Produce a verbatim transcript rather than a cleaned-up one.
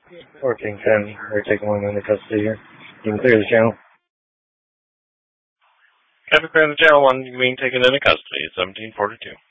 fourteen ten, we're taking one into custody here. You can clear the channel. Traffic clear on the channel one, you being taken into custody at seventeen forty-two.